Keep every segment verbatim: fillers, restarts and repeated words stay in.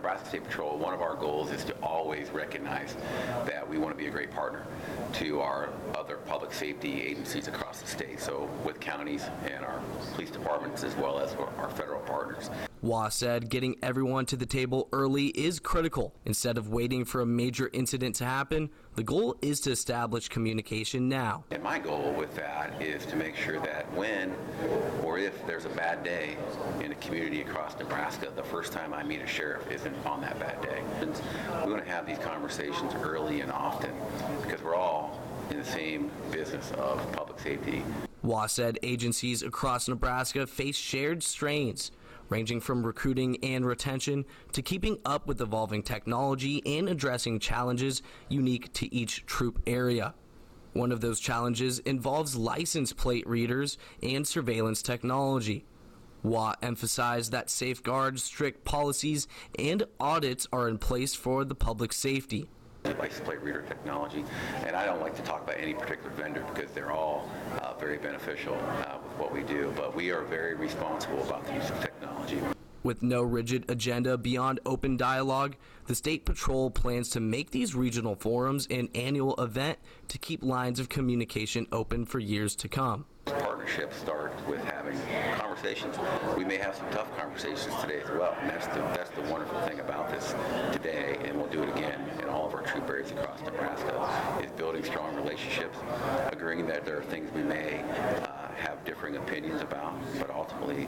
Nebraska State Patrol, one of our goals is to always recognize that we want to be a great partner to our other public safety agencies across the state, so with counties and our police departments as well as our federal partners. Waugh said getting everyone to the table early is critical. Instead of waiting for a major incident to happen, the goal is to establish communication now. And my goal with that is to make sure that when or if there's a bad day in a community across Nebraska, the first time I meet a sheriff isn't on that bad day. And we want to have these conversations early and often because we're all in the same business of public safety. Waugh said agencies across Nebraska face shared strains, ranging from recruiting and retention to keeping up with evolving technology and addressing challenges unique to each troop area. One of those challenges involves license plate readers and surveillance technology. Waugh emphasized that safeguards, strict policies, and audits are in place for the public safety. License plate reader technology, and I don't like to talk about any particular vendor because they're all uh, very beneficial uh, with what we do, but we are very responsible about the use of technology. With no rigid agenda beyond open dialogue, the State Patrol plans to make these regional forums an annual event to keep lines of communication open for years to come. Partnerships start with having conversations. We may have some tough conversations today as well, and that's the, that's the wonderful thing about this today, and we'll do it again in all of our troop areas across Nebraska, is building strong relationships, agreeing that there are things we may uh, have differing opinions about, but ultimately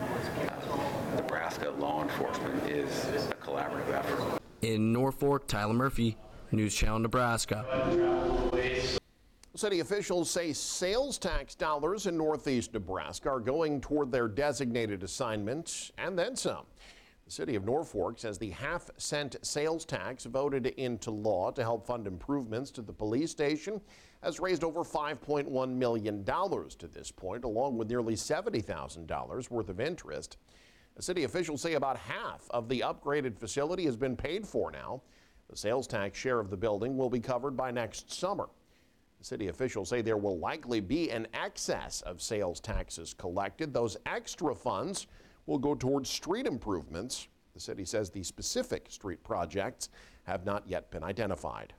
uh, Nebraska law enforcement is a collaborative effort. In Norfolk, Tyler Murphy, News Channel Nebraska. City officials say sales tax dollars in northeast Nebraska are going toward their designated assignments and then some. The city of Norfolk says the half-cent sales tax voted into law to help fund improvements to the police station has raised over five point one million dollars to this point, along with nearly seventy thousand dollars worth of interest. The city officials say about half of the upgraded facility has been paid for now. The sales tax share of the building will be covered by next summer. City officials say there will likely be an excess of sales taxes collected. Those extra funds will go towards street improvements. The city says the specific street projects have not yet been identified.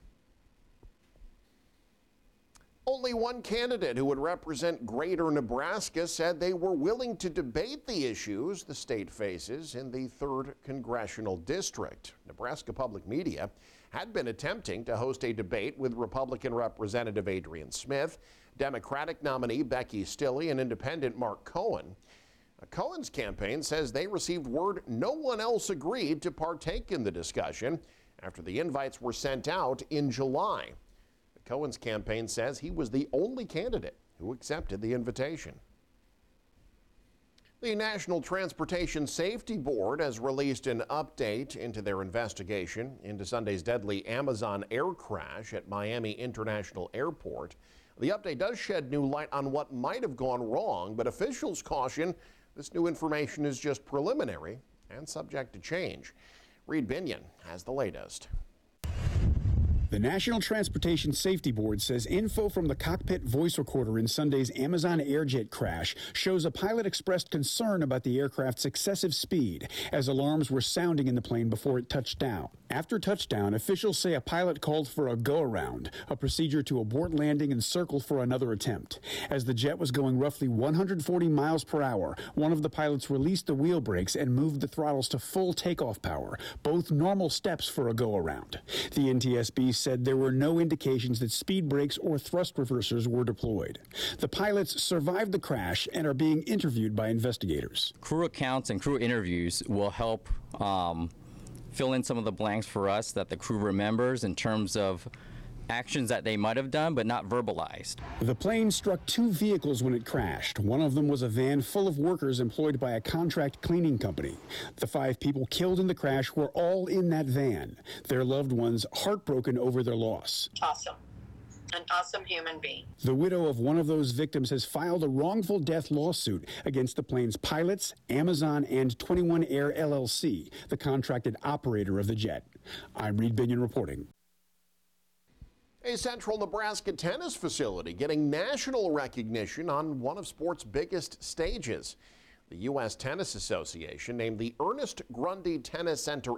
Only one candidate who would represent Greater Nebraska said they were willing to debate the issues the state faces in the third Congressional District. Nebraska Public Media had been attempting to host a debate with Republican Representative Adrian Smith, Democratic nominee Becky Stilley, and Independent Mark Cohen. Cohen's campaign says they received word no one else agreed to partake in the discussion after the invites were sent out in July. Cohen's campaign says he was the only candidate who accepted the invitation. The National Transportation Safety Board has released an update into their investigation into Sunday's deadly Amazon air crash at Miami International Airport. The update does shed new light on what might have gone wrong, but officials caution this new information is just preliminary and subject to change. Reed Binion has the latest. The National Transportation Safety Board says info from the cockpit voice recorder in Sunday's Amazon Airjet crash shows a pilot expressed concern about the aircraft's excessive speed as alarms were sounding in the plane before it touched down. After touchdown, officials say a pilot called for a go-around, a procedure to abort landing and circle for another attempt. As the jet was going roughly one hundred forty miles per hour, one of the pilots released the wheel brakes and moved the throttles to full takeoff power, both normal steps for a go-around. The N T S B said there were no indications that speed brakes or thrust reversers were deployed. The pilots survived the crash and are being interviewed by investigators. Crew accounts and crew interviews will help um, fill in some of the blanks for us that the crew remembers in terms of actions that they might have done but not verbalized. The plane struck two vehicles when it crashed. One of them was a van full of workers employed by a contract cleaning company. The five people killed in the crash were all in that van, their loved ones heartbroken over their loss. Awesome. An awesome human being. The widow of one of those victims has filed a wrongful death lawsuit against the plane's pilots, Amazon, and twenty-one Air L L C, the contracted operator of the jet. I'm Reed Binion reporting. A Central Nebraska tennis facility getting national recognition on one of sport's biggest stages. The U S Tennis Association named the Ernest Grundy Tennis Center